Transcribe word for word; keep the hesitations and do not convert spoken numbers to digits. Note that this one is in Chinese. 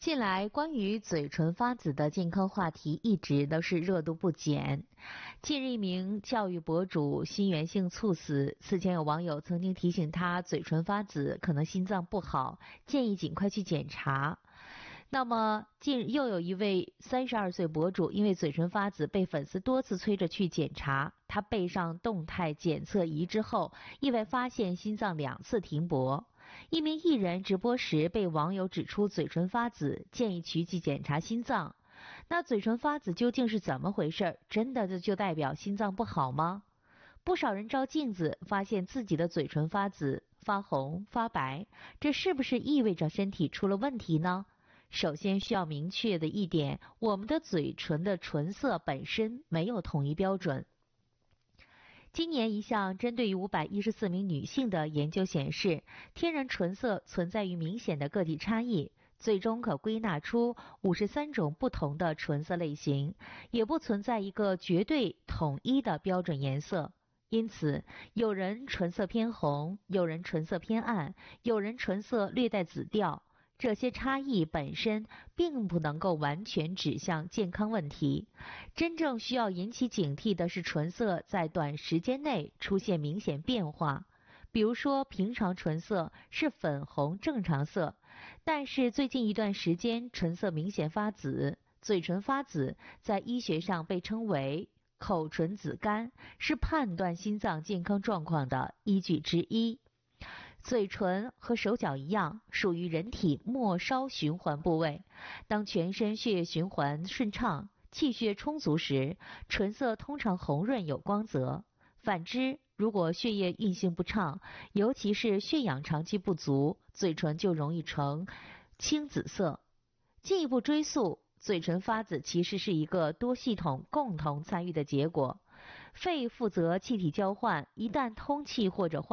近来关于嘴唇发紫的健康话题一直都是热度不减。近日一名教育博主心源性猝死，此前有网友曾经提醒他嘴唇发紫可能心脏不好，建议尽快去检查。那么近日又有一位三十二岁博主因为嘴唇发紫被粉丝多次催着去检查，他背上动态检测仪之后，意外发现心脏两次停搏。一名艺人直播时被网友指出嘴唇发紫，建议去检查心脏。那嘴唇发紫究竟是怎么回事？真的就代表心脏不好吗？不少人照镜子发现自己的嘴唇发紫、发红、发白，这是不是意味着身体出了问题呢？首先需要明确的一点，我们的嘴唇的唇色本身没有统一标准。今年一项针对于五百一十四名女性的研究显示，天然唇色存在于明显的个体差异，最终可归纳出五十三种不同的唇色类型，也不存在一个绝对统一的标准颜色。因此，有人唇色偏红，有人唇色偏暗，有人唇色略带紫调。这些差异本身并不能够完全指向健康问题，真正需要引起警惕的是唇色在短时间内出现明显变化。比如说，平常唇色是粉红正常色，但是最近一段时间唇色明显发紫。嘴唇发紫在医学上被称为口唇紫绀，是判断心脏健康状况的依据之一。嘴唇和手脚一样，属于人体末梢循环部位。当全身血液循环顺畅，气血充足时，唇色通常红润有光泽。反之，如果血液运行不畅，尤其是血氧长期不足，嘴唇就容易呈青紫色。进一步追溯，嘴唇发紫其实是一个多系统共同参与的结果。肺负责气体交换，一旦通气或者